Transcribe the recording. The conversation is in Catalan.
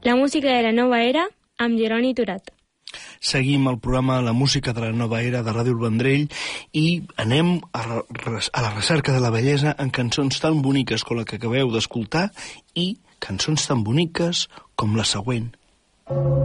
La música de la nova era amb Jeroni Turat. Seguim el programa La música de la nova era de Ràdio El Vendrell i anem a la recerca de la bellesa en cançons tan boniques com la que acabeu d'escoltar i cançons tan boniques com la següent.